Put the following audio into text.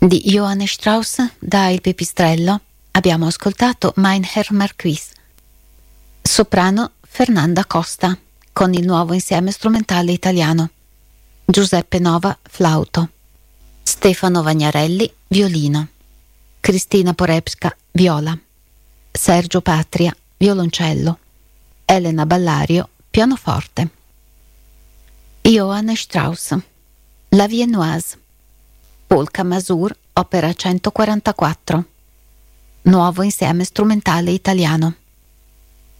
Di Johann Strauss, da Il Pipistrello, abbiamo ascoltato Mein Herr Marquis. Soprano Fernanda Costa, con il nuovo insieme strumentale italiano. Giuseppe Nova, flauto. Stefano Vagnarelli, violino. Cristina Porepska, viola. Sergio Patria, violoncello. Elena Ballario, pianoforte. Johann Strauss, La Viennoise. Polka Masur, opera 144. Nuovo insieme strumentale italiano.